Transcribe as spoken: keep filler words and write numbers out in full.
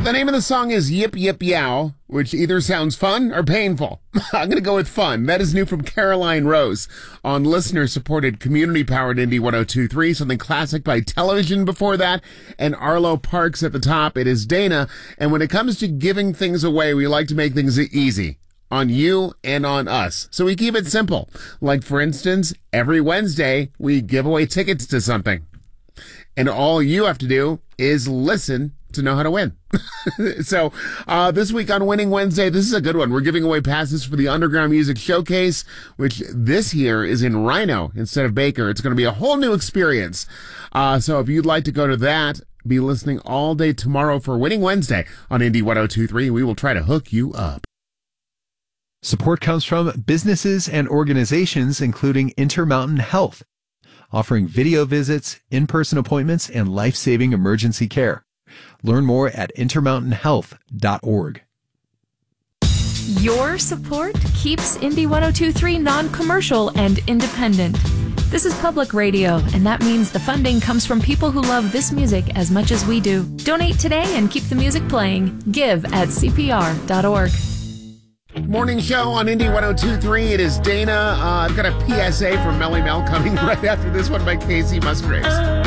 The name of the song is Yip Yip Yow, which either sounds fun or painful. I'm going to go with fun. That is new from Caroline Rose on listener-supported, community-powered Indie one oh two point three, something classic by Television before that, and Arlo Parks at the top. It is Dana, and when it comes to giving things away, we like to make things easy on you and on us. So we keep it simple. Like, for instance, every Wednesday, we give away tickets to something. And all you have to do is listen to know how to win. So uh this week on Winning Wednesday, this is a good one. We're giving away passes for the Underground Music Showcase, which this year is in Rhino instead of Baker. It's going to be a whole new experience. Uh so if you'd like to go to that, be listening all day tomorrow for Winning Wednesday on Indie one oh two point three. We will try to hook you up. Support comes from businesses and organizations including Intermountain Health, offering video visits, in-person appointments, and life-saving emergency care. Learn more at intermountain health dot org. Your support keeps Indie one oh two point three non-commercial and independent. This is public radio, and that means the funding comes from people who love this music as much as we do. Donate today and keep the music playing. Give at C P R dot org. Morning show on Indie one oh two point three. It is Dana. Uh, I've got a P S A from Melly Mel coming right after this one by Casey Musgraves.